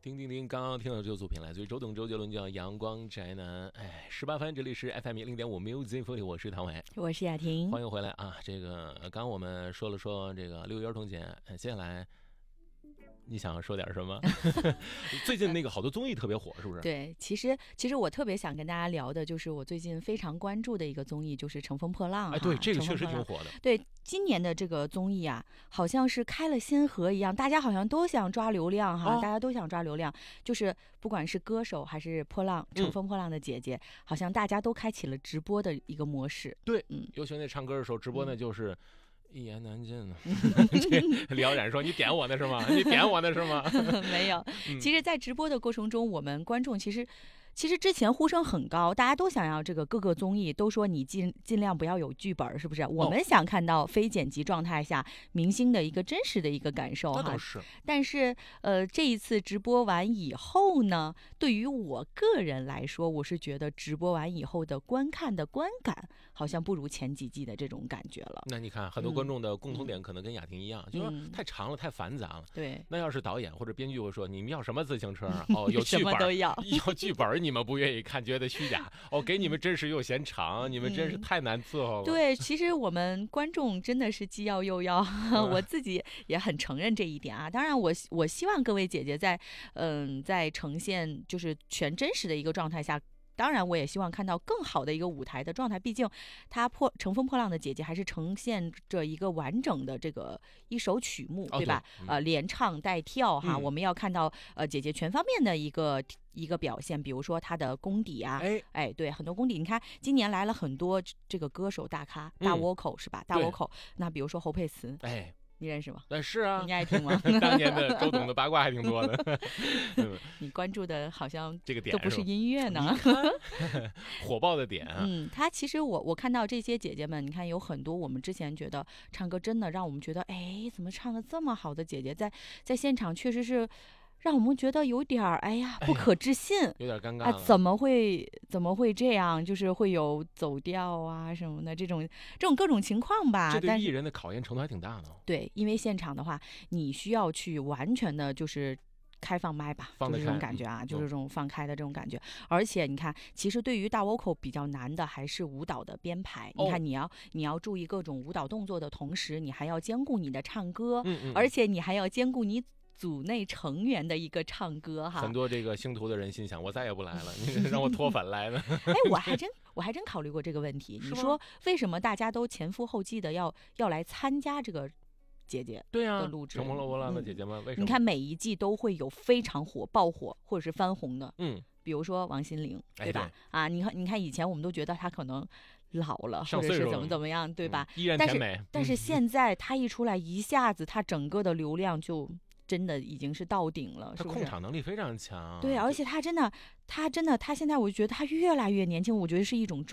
叮叮叮，刚刚听到这个作品来自于周杰伦，叫《阳光宅男》。18番，这里是 FM 0.5 Music Free， 我是唐伟， 我是雅婷， 欢迎回来啊！这个刚刚我们说了这个6一儿童节，接下来你想说点什么？最近那个好多综艺特别火，是不是？ 对，其实我特别想跟大家聊的就是我最近非常关注的一个综艺，就是《乘风破浪》。 对，这个确实挺火的。 对，今年的这个综艺啊，好像是开了先河一样，大家好像都想抓流量大家都想抓流量，就是不管是歌手还是乘风破浪的姐姐，好像大家都开启了直播的一个模式。 对，尤其那唱歌的时候，直播呢就是一言难尽了。李小冉说：“你点我呢是吗？你点我呢是吗？” 没有，其实，在直播的过程中，我们观众其实之前呼声很高，大家都想要这个各个综艺都说你尽量不要有剧本，是不是？我们想看到非剪辑状态下明星的一个真实的一个感受哈。 那倒是。 但是这一次直播完以后呢，对于我个人来说，我是觉得直播完以后的观看的观感好像不如前几季的这种感觉了。 那你看，很多观众的共同点可能跟雅婷一样，就是说太长了，太繁杂了。 对。 那要是导演或者编剧会说，你们要什么自行车啊？有剧本什么都要剧本，你们不愿意看，觉得虚假。给你们真实又嫌长，你们真是太难伺候了。 对，其实我们观众真的是既要又要，我自己也很承认这一点啊。当然我希望各位姐姐在呈现就是全真实的一个状态下。当然，我也希望看到更好的一个舞台的状态。毕竟，乘风破浪的姐姐还是呈现着一个完整的这个一首曲目，对吧？连唱带跳哈，我们要看到姐姐全方面的一个表现。比如说她的功底啊，对，很多功底。你看，今年来了很多这个歌手大咖，大倭寇是吧？大倭寇。那比如说侯佩慈，你认识吗？ 是啊， 你爱听吗？ 当年的周董的八卦还挺多的。 你关注的好像这个点都不是音乐呢。 火爆的点啊。 他其实我看到这些姐姐们，你看有很多我们之前觉得唱歌真的让我们觉得，怎么唱得这么好的姐姐，在现场确实是。让我们觉得有点不可置信， 有点尴尬了。 怎么会这样？就是会有走调啊什么的这种各种情况吧。 这对艺人的考验程度还挺大的。 对，因为现场的话，你需要去完全的就是开放麦吧，就是这种感觉啊，就是这种放开的这种感觉。而且你看，其实对于大倭寇比较难的还是舞蹈的编排。你看，你要注意各种舞蹈动作的同时，你还要兼顾你的唱歌，而且你还要兼顾你组内成员的一个唱歌哈。 很多这个星途的人心想，我再也不来了，你让我脱粉来了。 我还真考虑过这个问题。你说为什么大家都前赴后继的要来参加这个姐姐的录制？ 乘风破浪的姐姐们，为什么？ 你看每一季都会有非常爆火或者是翻红的，比如说王心凌，对吧？你看以前我们都觉得她可能老了，或者是怎么样，对吧？ 依然甜美。 但是现在她一出来，一下子她整个的流量就真的已经是到顶了，是不是？ 他控场能力非常强。 对，而且她现在我就觉得她越来越年轻，我觉得是一种